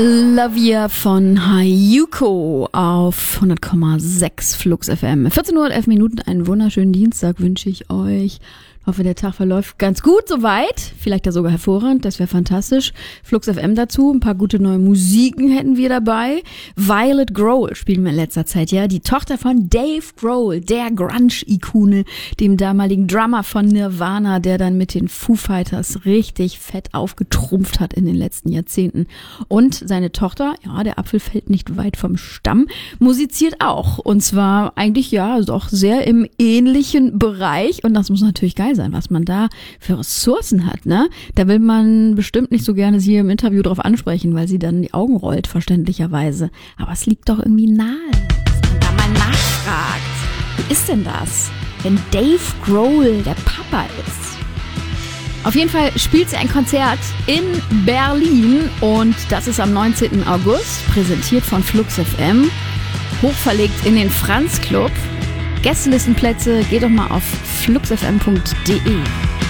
Lavia von Hayuko auf 100,6 Flux FM. 14 Uhr und 11 Minuten, einen wunderschönen Dienstag wünsche ich euch. Ich hoffe, der Tag verläuft ganz gut soweit. Vielleicht ja sogar hervorragend, das wäre fantastisch. Flux FM dazu, ein paar gute neue Musiken hätten wir dabei. Violet Grohl spielen wir in letzter Zeit, ja. Die Tochter von Dave Grohl, der Grunge-Ikone, dem damaligen Drummer von Nirvana, der dann mit den Foo Fighters richtig fett aufgetrumpft hat in den letzten Jahrzehnten. Und seine Tochter, ja, der Apfel fällt nicht weit vom Stamm, musiziert auch. Und zwar eigentlich, ja, doch sehr im ähnlichen Bereich. Und das muss natürlich geil sein, was man da für Ressourcen hat, ne? Da will man bestimmt nicht so gerne sie hier im Interview drauf ansprechen, weil sie dann die Augen rollt, verständlicherweise. Aber es liegt doch irgendwie nahe, dass man da mal nachfragt. Wie ist denn das, wenn Dave Grohl der Papa ist? Auf jeden Fall spielt sie ein Konzert in Berlin und das ist am 19. August, präsentiert von Flux FM, hochverlegt in den Franz Club. Gästelistenplätze, geht doch mal auf fluxfm.de.